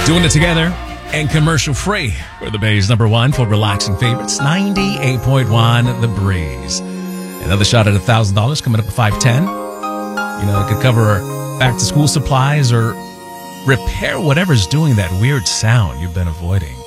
Doing it together and commercial free. We're the Bay's #1 for relaxing favorites. 98.1 The Breeze. Another shot at $1,000 coming up at 510. You know, it could cover back to school supplies or repair whatever's doing that weird sound you've been avoiding.